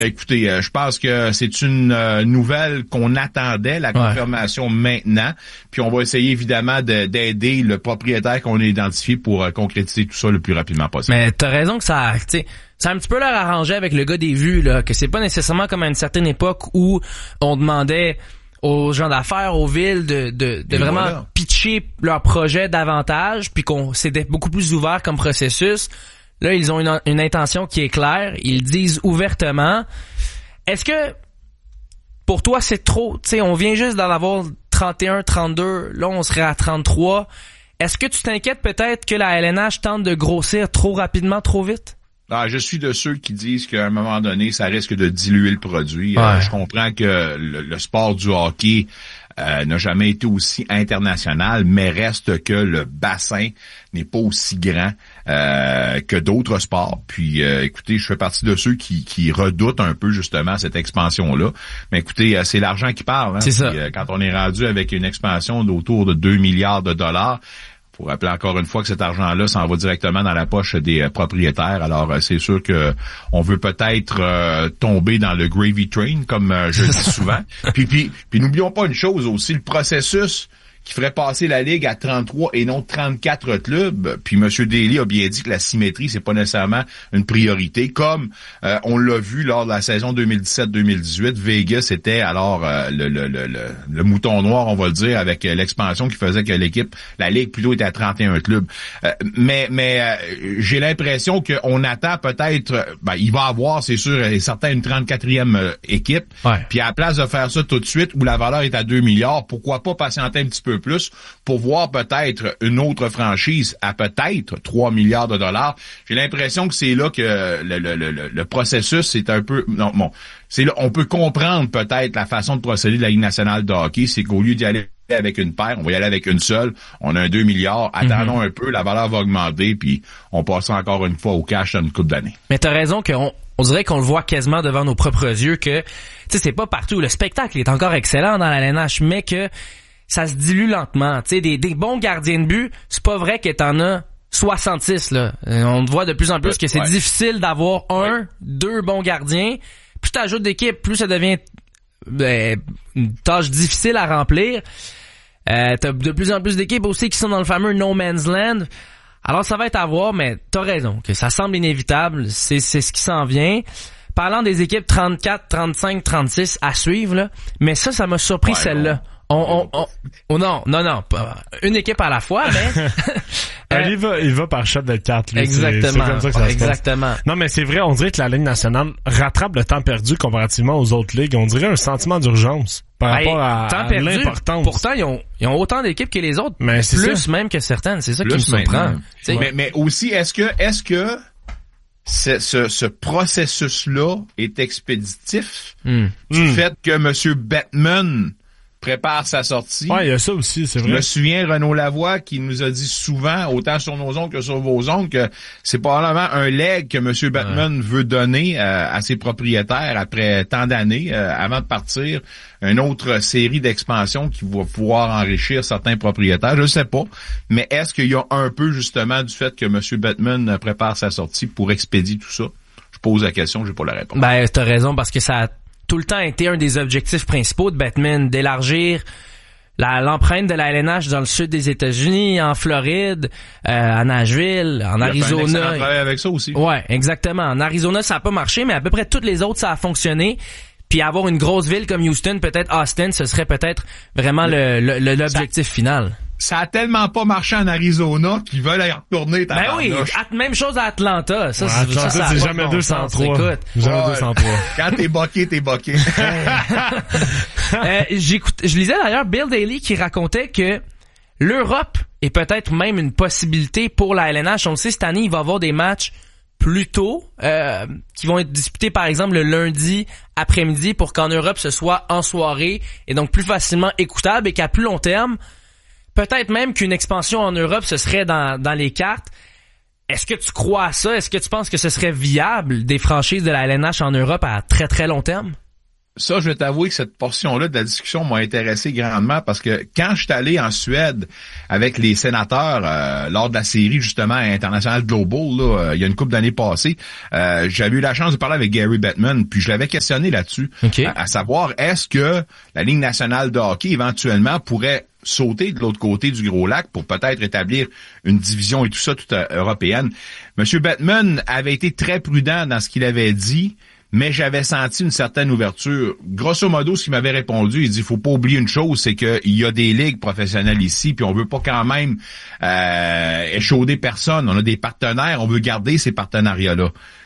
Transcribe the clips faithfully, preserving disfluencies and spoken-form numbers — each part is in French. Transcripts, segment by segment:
Écoutez, euh, je pense que c'est une euh, nouvelle qu'on attendait, la confirmation ouais. maintenant. Puis on va essayer évidemment de, d'aider le propriétaire qu'on a identifié pour euh, concrétiser tout ça le plus rapidement possible. Mais t'as raison que ça, tu sais, ça a un petit peu leur arrangé avec le gars des vues, là, que c'est pas nécessairement comme à une certaine époque où on demandait aux gens d'affaires, aux villes, de, de, de vraiment voilà. pitcher leur projet davantage, puis qu'on c'était beaucoup plus ouvert comme processus. Là, ils ont une, une intention qui est claire. Ils disent ouvertement. Est-ce que, pour toi, c'est trop? Tu sais, on vient juste d'en avoir trente et un, trente-deux. Là, on serait à trente-trois. Est-ce que tu t'inquiètes peut-être que la L N H tente de grossir trop rapidement, trop vite? Ah, je suis de ceux qui disent qu'à un moment donné, ça risque de diluer le produit. Ouais. Euh, je comprends que le, le sport du hockey euh, n'a jamais été aussi international, mais reste que le bassin n'est pas aussi grand euh, que d'autres sports. Puis, euh, écoutez, je fais partie de ceux qui, qui redoutent un peu justement cette expansion-là. Mais écoutez, euh, c'est l'argent qui parle. Hein? C'est ça. Puis, euh, quand on est rendu avec une expansion d'autour de deux milliards de dollars, faut rappeler encore une fois que cet argent-là s'en va directement dans la poche des euh, propriétaires. Alors, euh, c'est sûr que on veut peut-être euh, tomber dans le gravy train, comme euh, je dis souvent. Puis, puis, puis n'oublions pas une chose aussi, le processus qui ferait passer la Ligue à trente-trois et non trente-quatre clubs. Puis M. Daly a bien dit que la symétrie, c'est pas nécessairement une priorité. Comme euh, on l'a vu lors de la saison deux mille dix-sept deux mille dix-huit, Vegas était alors euh, le, le, le, le, le mouton noir, on va le dire, avec euh, l'expansion qui faisait que l'équipe, la Ligue plutôt était à trente et un clubs. Euh, mais mais euh, j'ai l'impression qu'on attend peut-être, ben, il va avoir, c'est sûr, et certain, une trente-quatrième euh, équipe. Ouais. Puis à la place de faire ça tout de suite, où la valeur est à deux milliards, pourquoi pas patienter un petit peu plus pour voir peut-être une autre franchise à peut-être trois milliards de dollars. J'ai l'impression que c'est là que le, le, le, le processus est un peu... Non, bon, c'est là, on peut comprendre peut-être la façon de procéder de la Ligue nationale de hockey, c'est qu'au lieu d'y aller avec une paire, on va y aller avec une seule, on a un deux milliards, attendons mm-hmm. un peu, la valeur va augmenter, puis on passera encore une fois au cash dans une couple d'années. Mais t'as raison qu'on on dirait qu'on le voit quasiment devant nos propres yeux que, tu sais, c'est pas partout, le spectacle est encore excellent dans la L N H, mais que ça se dilue lentement. Tu sais, des, des bons gardiens de but, c'est pas vrai que t'en as soixante-six, là. On voit de plus en plus que c'est ouais. difficile d'avoir un, ouais. deux bons gardiens. Plus t'ajoutes d'équipe, plus ça devient ben, une tâche difficile à remplir. Euh, t'as de plus en plus d'équipes aussi qui sont dans le fameux no man's land. Alors ça va être à voir, mais t'as raison, que ça semble inévitable. C'est, c'est ce qui s'en vient. Parlant des équipes trente-quatre, trente-cinq, trente-six à suivre, là. Mais ça, ça m'a surpris ouais, celle-là. Non. On, on, on, oh non, non, non, une équipe à la fois, mais... euh, il va, il va par shot de quatre, lui. Exactement. C'est, c'est comme ça que ça exactement. se passe. Non, mais c'est vrai, on dirait que la Ligue nationale rattrape le temps perdu comparativement aux autres ligues. On dirait un sentiment d'urgence par hey, rapport à, temps à perdu, l'importance. Pourtant, ils ont, ils ont autant d'équipes que les autres. Mais c'est plus ça. même que certaines. C'est ça plus qui me surprend. Ouais. Mais, mais aussi, est-ce que, est-ce que ce, ce, ce processus-là est expéditif mm. du mm. fait que M. Bettman prépare sa sortie. Ouais, il y a ça aussi, c'est vrai. Je me souviens, Renaud Lavoie, qui nous a dit souvent, autant sur nos ondes que sur vos ondes, que c'est probablement un leg que M. Bettman ouais. veut donner euh, à ses propriétaires après tant d'années, euh, avant de partir, une autre série d'expansions qui va pouvoir enrichir certains propriétaires. Je sais pas, mais est-ce qu'il y a un peu justement du fait que M. Bettman prépare sa sortie pour expédier tout ça? Je pose la question, j'ai pas la réponse. Ben, t'as raison, parce que ça a tout le temps été un des objectifs principaux de Bettman, d'élargir la, l'empreinte de la L N H dans le sud des États-Unis, en Floride, euh, à Nashville, en Il Arizona. Il a fait un travail avec ça aussi. Ouais, exactement. En Arizona, ça a pas marché, mais à peu près toutes les autres, ça a fonctionné. Puis avoir une grosse ville comme Houston, peut-être Austin, ce serait peut-être vraiment le, le, le l'objectif ça, final. Ça a tellement pas marché en Arizona qu'ils veulent y retourner. Ben oui, at, même chose à Atlanta. Ça, ouais, c'est, Atlanta, ça, ça c'est jamais deux cent trois. Écoute. Jamais ouais. deux cent trois. Quand t'es boqué, t'es boqué. euh, j'écoute, je lisais d'ailleurs Bill Daly qui racontait que l'Europe est peut-être même une possibilité pour la L N H. On le sait, cette année, il va y avoir des matchs plus tôt, euh, qui vont être disputés par exemple le lundi après-midi pour qu'en Europe ce soit en soirée et donc plus facilement écoutable et qu'à plus long terme, peut-être même qu'une expansion en Europe ce serait dans, dans les cartes. Est-ce que tu crois à ça? Est-ce que tu penses que ce serait viable des franchises de la L N H en Europe à très très long terme? Ça, je vais t'avouer que cette portion-là de la discussion m'a intéressé grandement parce que quand je suis allé en Suède avec les sénateurs euh, lors de la série justement internationale Global, là, euh, il y a une couple d'années passées, euh, j'avais eu la chance de parler avec Gary Bettman, puis je l'avais questionné là-dessus, okay. à, à savoir est-ce que la Ligue nationale de hockey éventuellement pourrait sauter de l'autre côté du Gros Lac pour peut-être établir une division et tout ça toute euh, européenne. Monsieur Bettman avait été très prudent dans ce qu'il avait dit, mais j'avais senti une certaine ouverture. Grosso modo, ce qu'il m'avait répondu, il dit, il faut pas oublier une chose, c'est qu'il y a des ligues professionnelles ici, puis on veut pas quand même euh, échauder personne. On a des partenaires, on veut garder ces partenariats-là.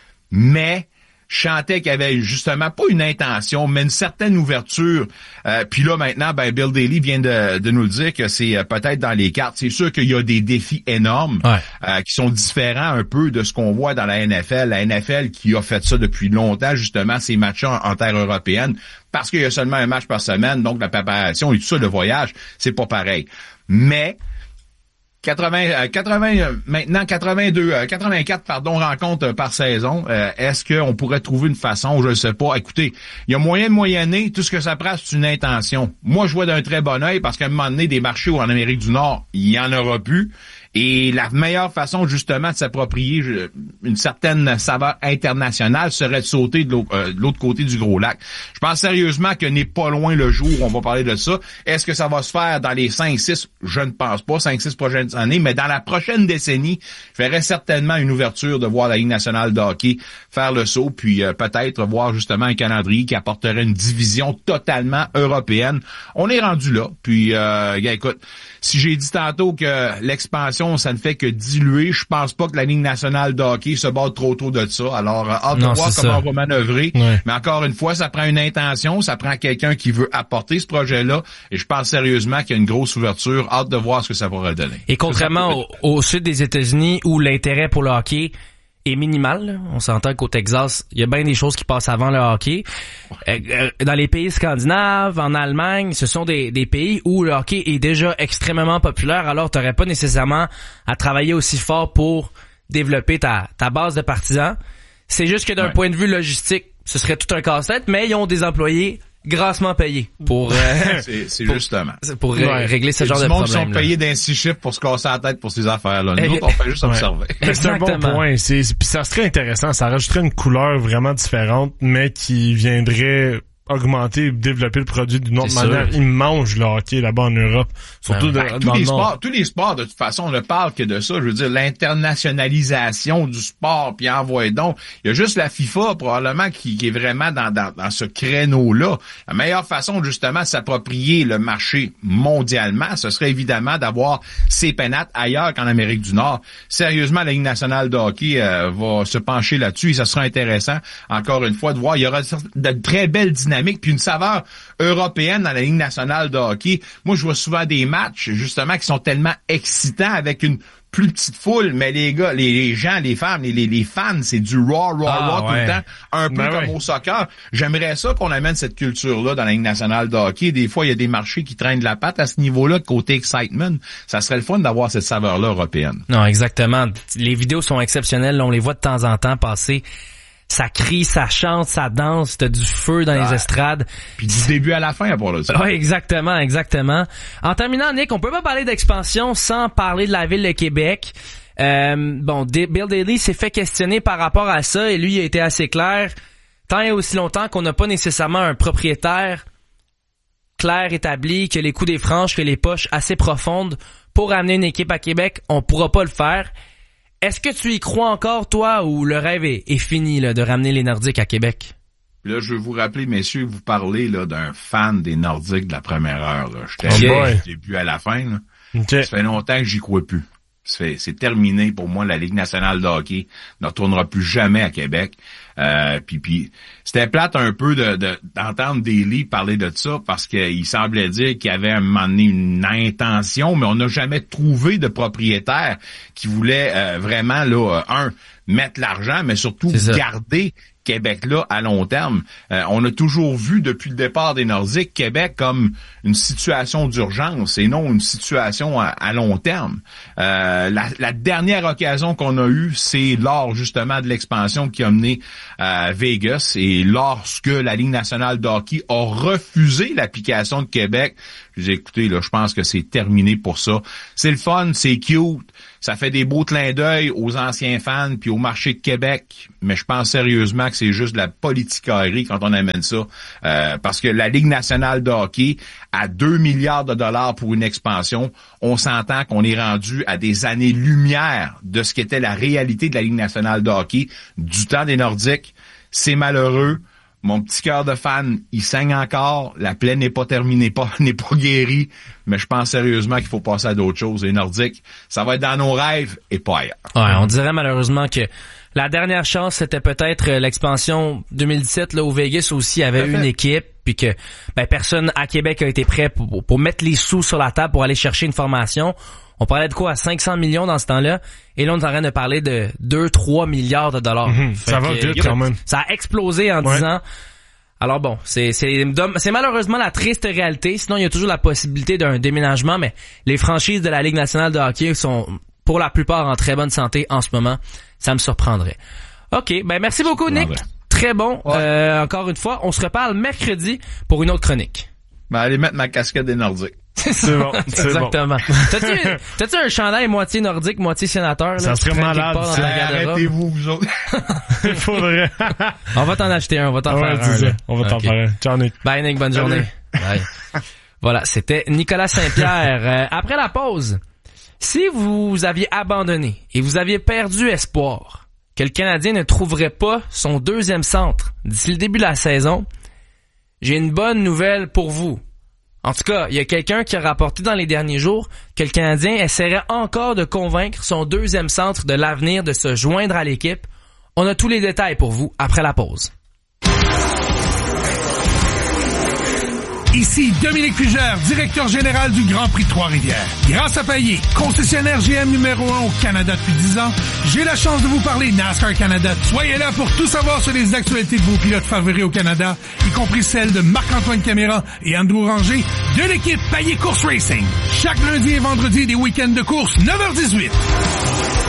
Mais je sentais qu'il y avait justement pas une intention, mais une certaine ouverture. Euh, puis là, maintenant, ben Bill Daly vient de, de nous le dire que c'est euh, peut-être dans les cartes. C'est sûr qu'il y a des défis énormes ouais. euh, qui sont différents un peu de ce qu'on voit dans la N F L. La N F L qui a fait ça depuis longtemps, justement, ces matchs en, en terre européenne, parce qu'il y a seulement un match par semaine, donc la préparation et tout ça, le voyage, c'est pas pareil. Mais quatre-vingts, quatre-vingts, maintenant quatre-vingt-deux, quatre-vingt-quatre pardon rencontres par saison. Euh, est-ce qu'on pourrait trouver une façon, je ne sais pas. Écoutez, il y a moyen de moyenner. Tout ce que ça prend, c'est une intention. Moi, je vois d'un très bon œil parce qu'à un moment donné, des marchés où en Amérique du Nord, il y en aura plus. Et la meilleure façon, justement, de s'approprier une certaine saveur internationale serait de sauter de l'autre, euh, de l'autre côté du Gros Lac. Je pense sérieusement que n'est pas loin le jour où on va parler de ça. Est-ce que ça va se faire dans les cinq six? Je ne pense pas, cinq six prochaines années, mais dans la prochaine décennie, je verrais certainement une ouverture de voir la Ligue nationale de hockey faire le saut, puis euh, peut-être voir justement un calendrier qui apporterait une division totalement européenne. On est rendu là, puis euh, écoute, si j'ai dit tantôt que l'expansion, ça ne fait que diluer, je pense pas que la Ligue nationale de hockey se batte trop tôt de ça. Alors, hâte non, de voir comment ça. on va manœuvrer. Ouais. Mais encore une fois, ça prend une intention, ça prend quelqu'un qui veut apporter ce projet-là. Et je pense sérieusement qu'il y a une grosse ouverture. Hâte de voir ce que ça va redonner. Et contrairement au, au sud des États-Unis où l'intérêt pour le hockey est minimal, là. On s'entend qu'au Texas, il y a bien des choses qui passent avant le hockey. Euh, dans les pays scandinaves, en Allemagne, ce sont des, des pays où le hockey est déjà extrêmement populaire, alors tu n'aurais pas nécessairement à travailler aussi fort pour développer ta, ta base de partisans. C'est juste que d'un ouais. point de vue logistique, ce serait tout un casse-tête, mais ils ont des employés grassement payés pour euh, c'est, c'est pour, justement pour ouais. régler ce c'est genre de problème. Il y a du monde qui sont payés d'un six chiffres pour se casser la tête pour ces affaires-là. Nous autres, on fait juste ouais. observer. C'est un bon point. C'est, puis ça serait intéressant. Ça rajouterait une couleur vraiment différente, mais qui viendrait augmenter, développer le produit d'une autre c'est manière. sûr. Ils mangent le hockey là-bas en Europe. Surtout ben, de, tous dans les le Nord. sports, tous les sports, de toute façon, on ne parle que de ça. Je veux dire, l'internationalisation du sport, puis envoie donc. Il y a juste la FIFA, probablement, qui, qui est vraiment dans, dans, dans ce créneau-là. La meilleure façon, justement, de s'approprier le marché mondialement, ce serait évidemment d'avoir ces pénates ailleurs qu'en Amérique du Nord. Sérieusement, la Ligue nationale de hockey euh, va se pencher là-dessus et ça sera intéressant, encore une fois, de voir. Il y aura de très belles dynamiques puis une saveur européenne dans la Ligue nationale de hockey. Moi, je vois souvent des matchs, justement, qui sont tellement excitants avec une plus petite foule, mais les gars, les, les gens, les femmes, les, les, les fans, c'est du raw, raw, ah, raw ouais. tout le temps, un peu ben comme ouais. au soccer. J'aimerais ça qu'on amène cette culture-là dans la Ligue nationale de hockey. Des fois, il y a des marchés qui traînent de la patte à ce niveau-là, côté excitement. Ça serait le fun d'avoir cette saveur-là européenne. Non, exactement. Les vidéos sont exceptionnelles. On les voit de temps en temps passer. Ça crie, ça chante, ça danse, t'as du feu dans ouais. les estrades. Puis du début à la fin, à part là. Oui, exactement, exactement. En terminant, Nick, on peut pas parler d'expansion sans parler de la ville de Québec. Euh, bon, Bill Daly s'est fait questionner par rapport à ça et lui, il a été assez clair. Tant et aussi longtemps qu'on n'a pas nécessairement un propriétaire clair, établi, que les coups des franges, que les poches assez profondes pour amener une équipe à Québec, on pourra pas le faire. Est-ce que tu y crois encore, toi, ou le rêve est, est fini là, de ramener les Nordiques à Québec? Puis là, je veux vous rappeler, messieurs, vous parlez là d'un fan des Nordiques de la première heure. Là. J'étais okay. du début à la fin. Là. Okay. Ça fait longtemps que j'y crois plus. Ça fait, c'est terminé pour moi. La Ligue nationale de hockey ne retournera plus jamais à Québec. Euh, puis, puis c'était plate un peu de, de d'entendre Daly parler de ça parce qu'il semblait dire qu'il y avait à un moment donné une intention, mais on n'a jamais trouvé de propriétaire qui voulait euh, vraiment là un mettre l'argent, mais surtout garder Québec-là à long terme. Euh, on a toujours vu depuis le départ des Nordiques Québec comme une situation d'urgence et non une situation à, à long terme. Euh, la, la dernière occasion qu'on a eue, c'est lors justement de l'expansion qui a mené à Vegas et lorsque la Ligue nationale de hockey a refusé l'application de Québec. J'ai écouté, là, je pense que c'est terminé pour ça. C'est le fun, c'est cute. Ça fait des beaux clins d'œil aux anciens fans puis au marché de Québec, mais je pense sérieusement que c'est juste de la politicaillerie quand on amène ça. Euh, parce que la Ligue nationale de hockey, à deux milliards de dollars pour une expansion, on s'entend qu'on est rendu à des années-lumière de ce qu'était la réalité de la Ligue nationale de hockey du temps des Nordiques. C'est malheureux. Mon petit cœur de fan, il saigne encore. La plaie n'est pas terminée, pas, n'est pas guérie. Mais je pense sérieusement qu'il faut passer à d'autres choses. Les Nordiques, ça va être dans nos rêves et pas ailleurs. Ouais, on dirait malheureusement que la dernière chance, c'était peut-être l'expansion deux mille dix-sept, là, où Vegas aussi avait une équipe, puis que ben personne à Québec a été prêt pour, pour mettre les sous sur la table pour aller chercher une formation. On parlait de quoi, à cinq cents millions dans ce temps-là, et là on est en train de parler de deux trois milliards de dollars. Mmh, ça va vite quand même. Ça a explosé en ouais. dix ans. Alors bon, c'est c'est c'est malheureusement la triste réalité. Sinon il y a toujours la possibilité d'un déménagement, mais les franchises de la Ligue nationale de hockey sont pour la plupart en très bonne santé en ce moment. Ça me surprendrait. OK, ben merci beaucoup Nick. Très bon. Ouais. Euh, encore une fois, on se reparle mercredi pour une autre chronique. Ben allez mettre ma casquette des Nordiques. C'est bon, c'est exactement. Bon. T'as-tu, t'as-tu un chandail moitié nordique, moitié sénateur? Là, ça serait malade. Arrêtez-vous, vous autres. Il faudrait. On va t'en acheter un, on va t'en ouais, faire un. Ça. On va t'en okay. faire un. Ciao, Nick. Bye, Nick, bonne journée. Bye. Voilà, c'était Nicolas Saint-Pierre. Euh, après la pause, si vous aviez abandonné et vous aviez perdu espoir que le Canadien ne trouverait pas son deuxième centre d'ici le début de la saison, j'ai une bonne nouvelle pour vous. En tout cas, il y a quelqu'un qui a rapporté dans les derniers jours que le Canadien essaierait encore de convaincre son deuxième centre de l'avenir de se joindre à l'équipe. On a tous les détails pour vous après la pause. Ici Dominique Fugère, directeur général du Grand Prix de Trois-Rivières. Grâce à Payet, concessionnaire G M numéro un au Canada depuis dix ans, j'ai la chance de vous parler NASCAR Canada. Soyez là pour tout savoir sur les actualités de vos pilotes favoris au Canada, y compris celles de Marc-Antoine Caméra et Andrew Ranger de l'équipe Payet Course Racing. Chaque lundi et vendredi des week-ends de course, neuf heures dix-huit.